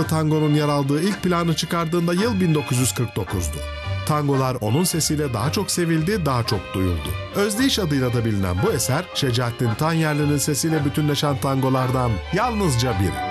Tango'nun yer aldığı ilk planı çıkardığında yıl 1949'du. Tangolar onun sesiyle daha çok sevildi, daha çok duyuldu. Özdeyiş adıyla da bilinen bu eser, Şecaettin Tanyerli'nin sesiyle bütünleşen tangolardan yalnızca biri.